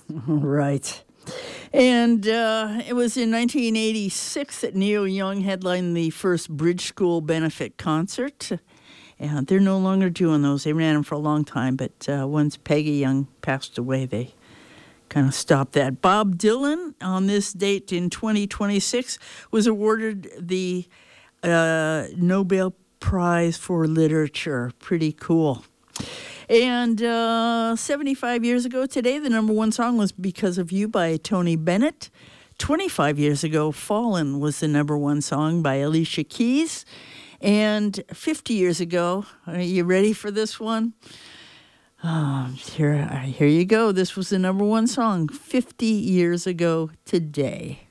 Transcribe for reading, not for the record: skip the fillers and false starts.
Right. And it was in 1986 that Neil Young headlined the first Bridge School benefit concert. And they're no longer doing those. They ran them for a long time, but once Peggy Young passed away, they kind of stopped that. Bob Dylan, on this date in 2026, was awarded the Nobel Prize for Literature. Pretty cool. And 75 years ago today, the number one song was Because of You by Tony Bennett. 25 years ago, Fallen was the number one song by Alicia Keys. And 50 years ago, are you ready for this one? Here you go. This was the number one song 50 years ago today.